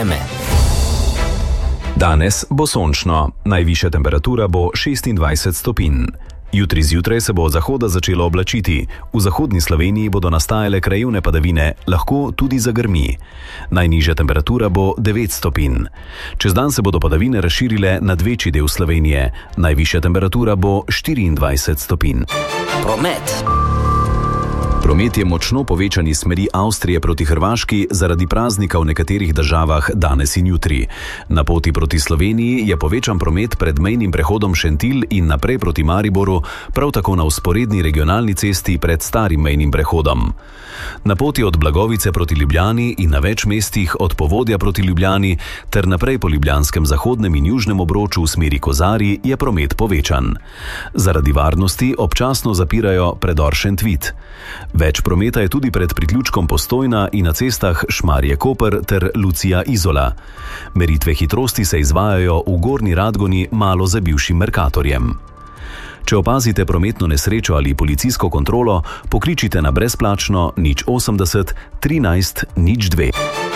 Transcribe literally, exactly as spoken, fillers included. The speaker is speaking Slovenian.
vreme. Danes bo sončno, najvišja temperatura bo šestindvajset stopinj. Jutri zjutraj se bo od zahoda začelo oblačiti, v zahodni Sloveniji bodo nastajale krajevne padavine, lahko tudi zagrmi. Najnižja temperatura bo devet stopinj. Čez dan se bodo padavine razširile nad večji del Slovenije, najvišja temperatura bo štiriindvajset stopinj. Promet. Promet je močno povečan iz smeri Avstrije proti Hrvaški zaradi praznika v nekaterih državah danes in jutri. Na poti proti Sloveniji je povečan promet pred mejnim prehodom Šentilj in naprej proti Mariboru, prav tako na vzporedni regionalni cesti pred starim mejnim prehodom. Na poti od Blagovice proti Ljubljani in na več mestih od Povodja proti Ljubljani ter naprej po ljubljanskem zahodnem in južnem obroču v smeri Kozarij je promet povečan. Zaradi varnosti občasno zapirajo predor Šentvid. Več prometa je tudi pred priključkom Postojna in na cestah Šmarje-Koper ter Lucija-Izola. Meritve hitrosti se izvajajo v Gornji Radgoni malo za bivšim Mercatorjem. Če opazite prometno nesrečo ali policijsko kontrolo, pokličite na brezplačno nič osemdeset trinajst nič dve.